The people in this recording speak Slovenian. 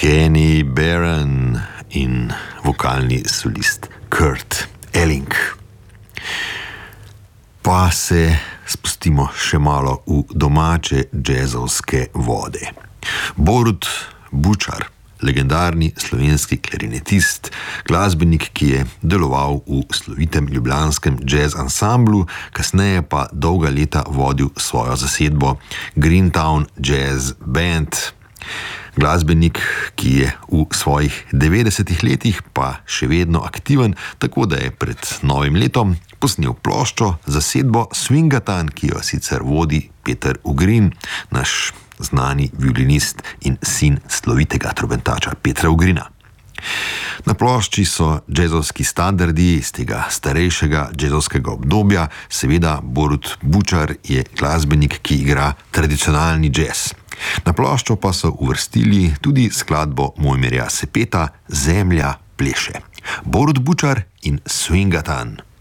Kenny Barron in vokalni solist Kurt Elling. Pa se spustimo še malo v domače džezovske vode. Borut Bučar, legendarni slovenski klarinetist, glasbenik, ki je deloval v slovitem ljubljanskem jazz ansamblu, kasneje pa dolga leta vodil svojo zasedbo Greentown Jazz Band. Glasbenik, ki je v svojih 90 letih pa še vedno aktiven, tako da je pred novim letom posnel ploščo zasedbo Swingatan, ki jo sicer vodi Peter Ugrin, naš znani violinist in sin slovitega trobentača Petra Ugrina. Na plošči so džezovski standardi iz tega starejšega džezovskega obdobja, seveda Borut Bučar je glasbenik, ki igra tradicionalni džez. Na ploščo pa so uvrstili tudi skladbo Mojmirja Sepeta Zemlja pleše. Borut Bučar in Swingatan.